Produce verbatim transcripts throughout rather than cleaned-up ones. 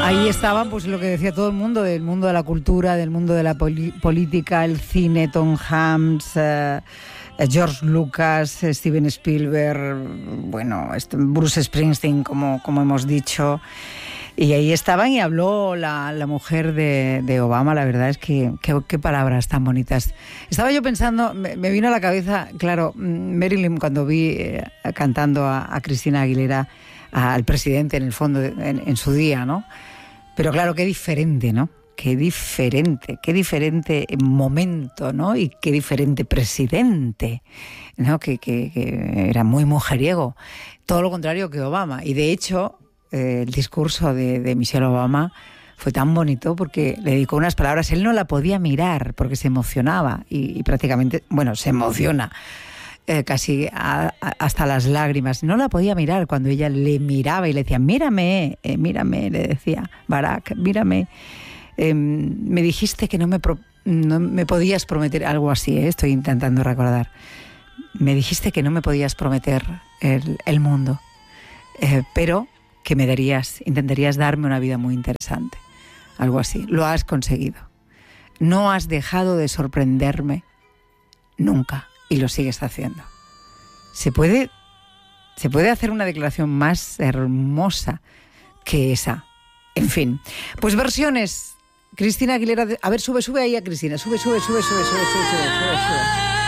Ahí estaban, pues lo que decía todo el mundo, del mundo de la cultura, del mundo de la poli- política, el cine, Tom Hanks, eh, George Lucas, Steven Spielberg, bueno, Bruce Springsteen, como, como hemos dicho. Y ahí estaban y habló la, la mujer de, de Obama. La verdad es que qué palabras tan bonitas. Estaba yo pensando, me, me vino a la cabeza, claro, Marilyn, cuando vi eh, cantando a, a Cristina Aguilera, a, al presidente en el fondo, en, en su día, ¿no? Pero claro, qué diferente, ¿no? Qué diferente, qué diferente momento, ¿no? Y qué diferente presidente, ¿no? Que, que, que era muy mujeriego. Todo lo contrario que Obama. Y de hecho, eh, el discurso de, de Michelle Obama fue tan bonito porque le dedicó unas palabras. Él no la podía mirar porque se emocionaba y, y prácticamente, bueno, se emociona eh, casi a, a, hasta las lágrimas. No la podía mirar cuando ella le miraba y le decía, mírame, eh, mírame, le decía Barack, mírame. Eh, me dijiste que no me, pro, no me podías prometer algo así, ¿eh? Estoy intentando recordar. Me dijiste que no me podías prometer el, el mundo, eh, pero que me darías, intentarías darme una vida muy interesante. Algo así. Lo has conseguido. No has dejado de sorprenderme nunca y lo sigues haciendo. ¿Se puede, se puede hacer una declaración más hermosa que esa? En fin, pues versiones. Cristina Aguilera, de... a ver, sube, sube ahí a Cristina, sube, sube, sube, sube, sube, sube, sube, sube, sube.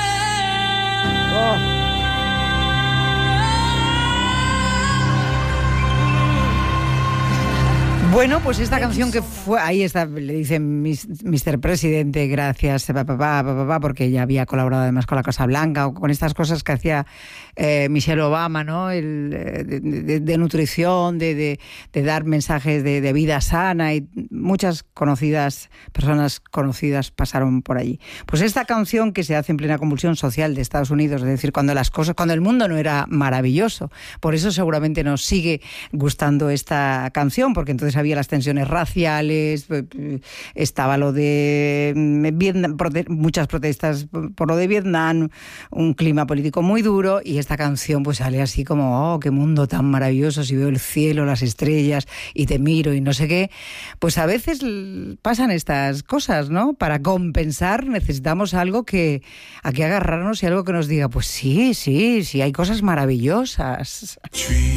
Oh. Bueno, pues esta canción que fue, ahí está, le dicen mister Presidente, gracias, papá, papá, papá, porque ella había colaborado además con la Casa Blanca o con estas cosas que hacía eh, Michelle Obama, ¿no? El, de, de, de nutrición, de, de, de dar mensajes de, de vida sana, y muchas conocidas, personas conocidas pasaron por allí. Pues esta canción que se hace en plena convulsión social de Estados Unidos, es decir, cuando las cosas, cuando el mundo no era maravilloso, por eso seguramente nos sigue gustando esta canción, porque entonces había las tensiones raciales, estaba lo de Vietnam, prote- muchas protestas por lo de Vietnam, un clima político muy duro, y esta canción pues sale así como, oh, qué mundo tan maravilloso, si veo el cielo, las estrellas y te miro y no sé qué. Pues a veces pasan estas cosas, ¿no? Para compensar necesitamos algo que a que agarrarnos y algo que nos diga, pues sí, sí, sí, hay cosas maravillosas.